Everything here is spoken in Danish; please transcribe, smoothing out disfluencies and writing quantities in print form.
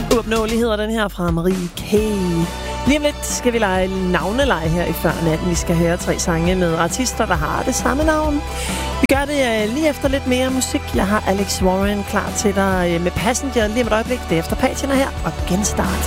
Uopnåelig hedder den her fra Marie K. Lige om lidt skal vi lege navneleje her i Før Natten. Vi skal høre 3 sange med artister, der har det samme navn. Vi gør det lige efter lidt mere musik. Jeg har Alex Warren klar til dig med Passenger lige om et øjeblik. Det er efter Patina her og Genstart.